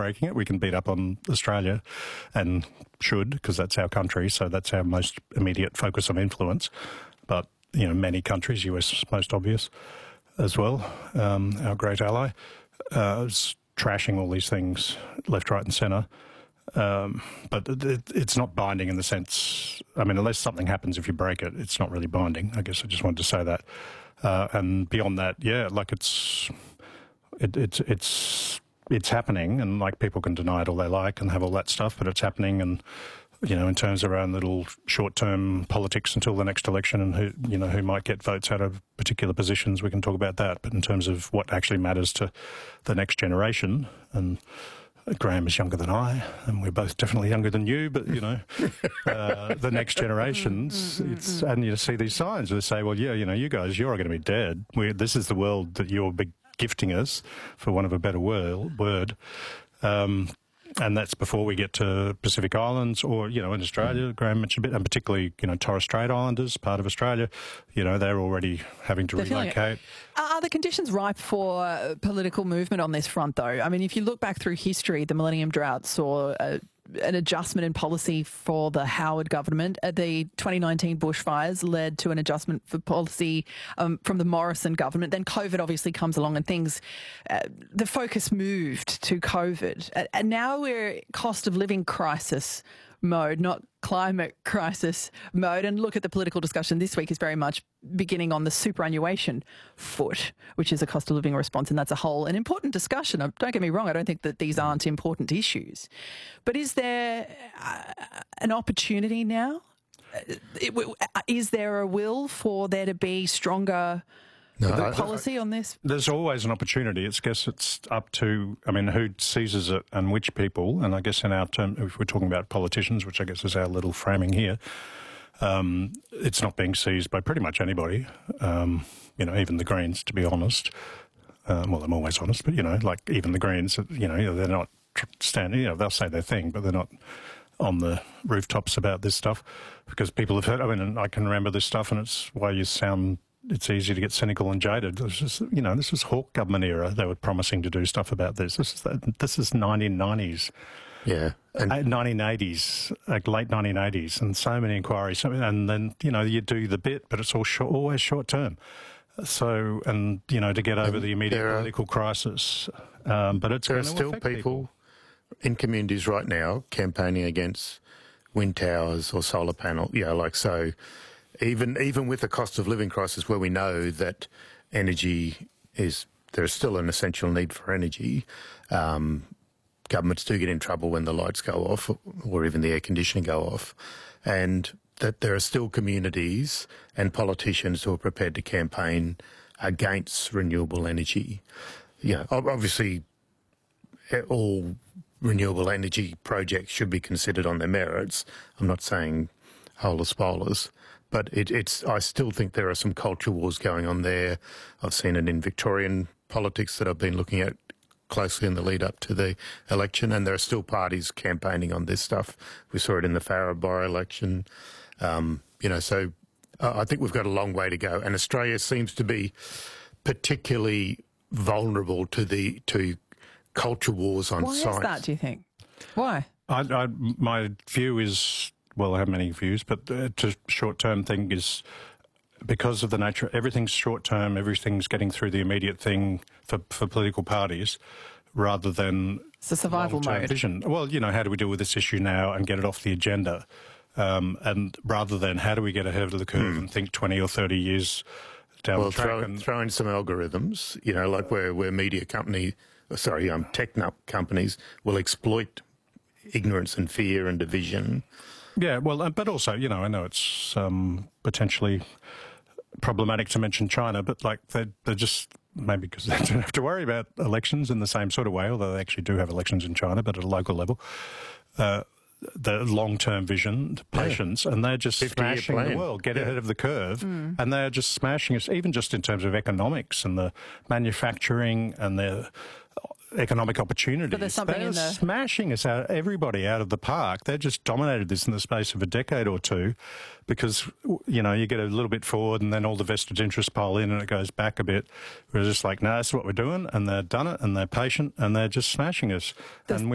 breaking it. We can beat up on Australia and should, because that's our country, so that's our most immediate focus of influence. But, many countries, US most obvious as well, our great ally, is trashing all these things left, right and centre. But it's not binding in the sense, unless something happens if you break it, it's not really binding. I guess I just wanted to say that. And beyond that, it's happening, and people can deny it all they like and have all that stuff, but it's happening. And in terms of our own little short-term politics until the next election, and who might get votes out of particular positions, we can talk about that. But in terms of what actually matters to the next generation, and Graham is younger than I, and we're both definitely younger than you, but, the next generations, and you see these signs, they say, well, you guys, you're going to be dead. This is the world that you're gifting us, for want of a better word. And that's before we get to Pacific Islands or, in Australia, Graham mentioned a bit, and particularly, Torres Strait Islanders, part of Australia, they're already having to relocate. Are the conditions ripe for political movement on this front, though? If you look back through history, the Millennium Drought saw an adjustment in policy for the Howard government. The 2019 bushfires led to an adjustment for policy from the Morrison government. Then COVID obviously comes along and the focus moved to COVID. And now we're cost of living crisis mode, not climate crisis mode. And look at the political discussion this week is very much beginning on the superannuation foot, which is a cost of living response. And that's an important discussion. Don't get me wrong, I don't think that these aren't important issues. But is there an opportunity now? Is there a will for there to be stronger policy on this? There's always an opportunity. It's up to, who seizes it and which people. And I guess in our term, if we're talking about politicians, which I guess is our little framing here, it's not being seized by pretty much anybody. Even the Greens, to be honest. Well, I'm always honest, but, even the Greens, they're not standing, they'll say their thing, but they're not on the rooftops about this stuff, because people have heard, and I can remember this stuff, and it's why it's easy to get cynical and jaded. It was just, this was Hawke government era. They were promising to do stuff about this. This is 1990s. Yeah. And 1980s, late 1980s, and so many inquiries. And then, you do the bit, but it's always short term. So, and, to get over the immediate political crisis. But it's there going are to still affect people in communities right now campaigning against wind towers or solar panel, so even with the cost of living crisis, where we know that there is still an essential need for energy, governments do get in trouble when the lights go off or even the air conditioning go off, and that there are still communities and politicians who are prepared to campaign against renewable energy. Obviously all renewable energy projects should be considered on their merits. I'm not saying holus bolus, but I still think there are some culture wars going on there. I've seen it in Victorian politics that I've been looking at closely in the lead up to the election, and there are still parties campaigning on this stuff. We saw it in the Farrer by-election. So I think we've got a long way to go, and Australia seems to be particularly vulnerable to culture wars on science. Why is that, do you think? Why? My view is, well, I have many views, but the short-term thing is because of the nature, everything's short-term, everything's getting through the immediate thing for political parties rather than it's a survival mode. Vision. Well, how do we deal with this issue now and get it off the agenda? And rather than how do we get ahead of the curve and think 20 or 30 years down the track. Throw in some algorithms, like where tech companies will exploit ignorance and fear and division. Yeah, well, but also, I know it's potentially problematic to mention China, but they're just, maybe because they don't have to worry about elections in the same sort of way, although they actually do have elections in China, but at a local level. The long-term vision, the patience, and they're just smashing the world, get ahead of the curve, and they're just smashing us, even just in terms of economics and the manufacturing and the economic opportunities. They're smashing us everybody out of the park. They just dominated this in the space of a decade or two because, you get a little bit forward and then all the vested interests pile in and it goes back a bit. We're just like, no, that's what we're doing, and they've done it, and they're patient, and they're just smashing us. And